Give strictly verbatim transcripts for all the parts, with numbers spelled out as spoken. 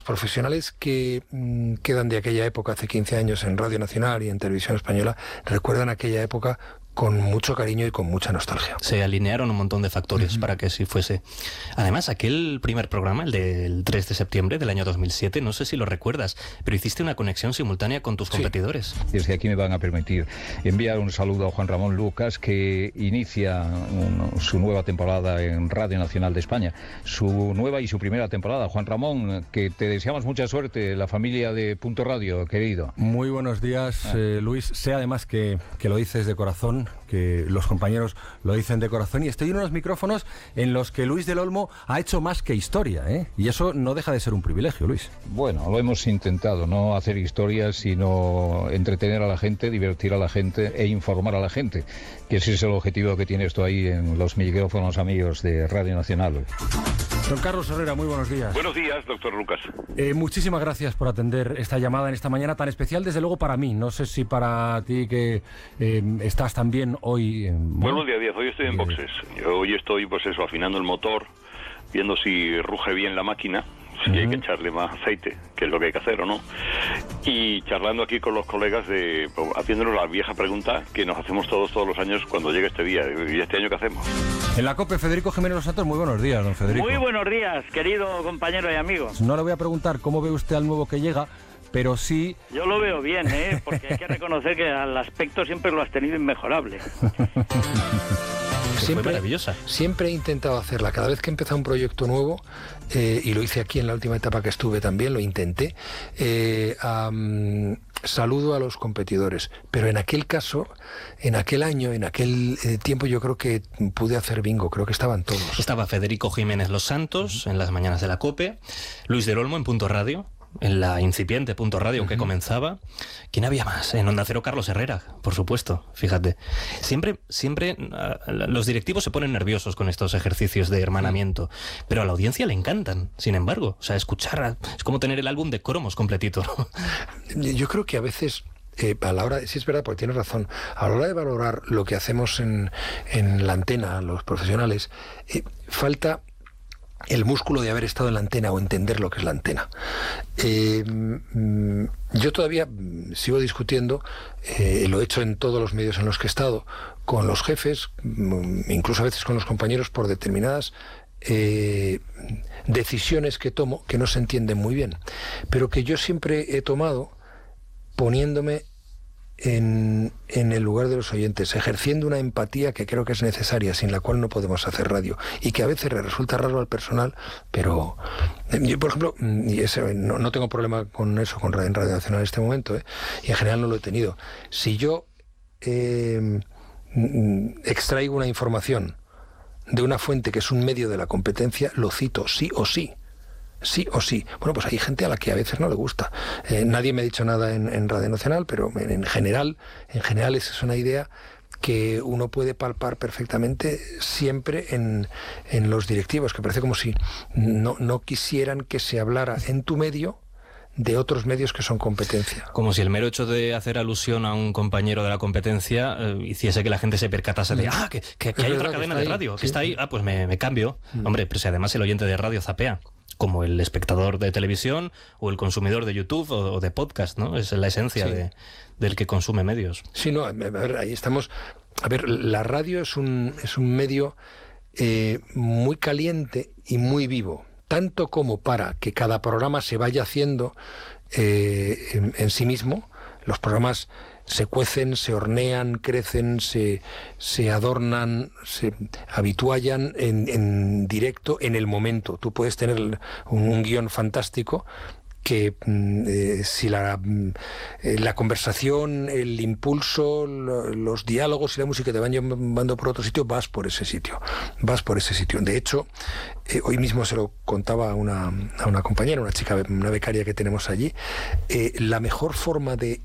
Profesionales que mmm, quedan de aquella época, hace quince años, en Radio Nacional y en Televisión Española, recuerdan aquella época con mucho cariño y con mucha nostalgia. Se alinearon un montón de factores uh-huh. para que así fuese. Además, aquel primer programa, el del tres de septiembre del año dos mil siete, no sé si lo recuerdas, pero hiciste una conexión simultánea con tus sí. competidores. Desde aquí me van a permitir enviar un saludo a Juan Ramón Lucas, que inicia un, su nueva temporada en Radio Nacional de España. Su nueva y su primera temporada. Juan Ramón, que te deseamos mucha suerte, la familia de Punto Radio, querido. Muy buenos días, ah. eh, Luis. Sé además que, que lo dices de corazón, que los compañeros lo dicen de corazón, y estoy en unos micrófonos en los que Luis del Olmo ha hecho más que historia, ¿eh? Y eso no deja de ser un privilegio, Luis. Bueno, lo hemos intentado, no hacer historias, sino entretener a la gente, divertir a la gente e informar a la gente, que ese es el objetivo que tiene esto ahí en los micrófonos amigos de Radio Nacional. Don Carlos Herrera, muy buenos días. Buenos días, doctor Lucas. Eh, muchísimas gracias por atender esta llamada en esta mañana tan especial, desde luego para mí. No sé si para ti, que eh, estás también hoy... Eh, bueno, buenos días, Díaz. Hoy estoy en boxes. Yo hoy estoy, pues eso, afinando el motor, viendo si ruge bien la máquina, si uh-huh. hay que echarle más aceite, que es lo que hay que hacer o no. Y charlando aquí con los colegas, de haciéndonos la vieja pregunta que nos hacemos todos, todos los años cuando llega este día. ¿Y este año qué hacemos? En la COPE, Federico Jiménez Los Santos, muy buenos días, don Federico. Muy buenos días, querido compañero y amigo. No le voy a preguntar cómo ve usted al nuevo que llega, pero sí... Yo lo veo bien, ¿eh? Porque hay que reconocer que al aspecto siempre lo has tenido inmejorable. Siempre, maravillosa. Siempre he intentado hacerla. Cada vez que empezado un proyecto nuevo, eh, y lo hice aquí en la última etapa que estuve también, lo intenté, eh, um, saludo a los competidores. Pero en aquel caso, en aquel año, en aquel eh, tiempo, yo creo que pude hacer bingo. Creo que estaban todos. Estaba Federico Jiménez Los Santos en las mañanas de la COPE, Luis del Olmo en Punto Radio, en la incipiente Punto Radio, uh-huh. que comenzaba. ¿Quién había más? En Onda Cero, Carlos Herrera, por supuesto, fíjate. Siempre, siempre uh, los directivos se ponen nerviosos con estos ejercicios de hermanamiento, pero a la audiencia le encantan, sin embargo. O sea, escuchar, a, es como tener el álbum de cromos completito, ¿no? Yo creo que a veces... Eh, a la hora, sí es verdad, porque tienes razón, a la hora de valorar lo que hacemos en, en la antena, los profesionales, eh, falta el músculo de haber estado en la antena o entender lo que es la antena. Eh, yo todavía sigo discutiendo, eh, lo he hecho en todos los medios en los que he estado, con los jefes, incluso a veces con los compañeros, por determinadas eh, decisiones que tomo que no se entienden muy bien, pero que yo siempre he tomado poniéndome en, en el lugar de los oyentes, ejerciendo una empatía que creo que es necesaria, sin la cual no podemos hacer radio, y que a veces le resulta raro al personal, pero yo, por ejemplo, y ese, no, no tengo problema con eso con Radio, en Radio Nacional en este momento, ¿eh? Y en general no lo he tenido. Si yo eh, extraigo una información de una fuente que es un medio de la competencia, lo cito sí o sí. Sí o sí. Bueno, pues hay gente a la que a veces no le gusta. Eh, nadie me ha dicho nada en, en Radio Nacional, pero en, en general, en general esa es una idea que uno puede palpar perfectamente siempre en, en los directivos, que parece como si no, no quisieran que se hablara en tu medio de otros medios que son competencia. Como si el mero hecho de hacer alusión a un compañero de la competencia eh, hiciese que la gente se percatase de, ah, que, que, que hay otra cadena de radio, que está ahí, ah, pues me, me cambio. Mm. Hombre, pero si además el oyente de radio zapea, como el espectador de televisión o el consumidor de YouTube o, o de podcast, ¿no? Es la esencia sí. de, del que consume medios. Sí, no, a ver, ahí estamos. A ver, la radio es un, es un medio eh, muy caliente y muy vivo, tanto como para que cada programa se vaya haciendo eh, en, en sí mismo. Los programas se cuecen, se hornean, crecen, se, se adornan, se habituallan en, en directo, en el momento. Tú puedes tener un, un guión fantástico que eh, si la, eh, la conversación, el impulso, lo, los diálogos y la música te van llevando por otro sitio, vas por ese sitio, vas por ese sitio. De hecho, eh, hoy mismo se lo contaba a una, a una compañera, una chica, una becaria que tenemos allí, eh, la mejor forma de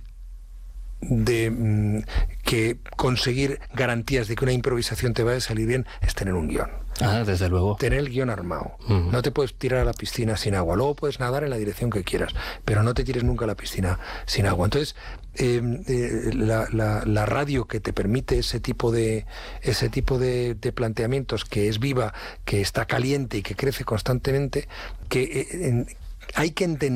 de mm, que conseguir garantías de que una improvisación te vaya a salir bien es tener un guión. Ah, desde luego. Tener el guión armado. Uh-huh. No te puedes tirar a la piscina sin agua. Luego puedes nadar en la dirección que quieras, pero no te tires nunca a la piscina sin agua. Entonces, eh, eh, la, la, la radio que te permite ese tipo de ese tipo de, de planteamientos, que es viva, que está caliente y que crece constantemente, que eh, en, hay que entender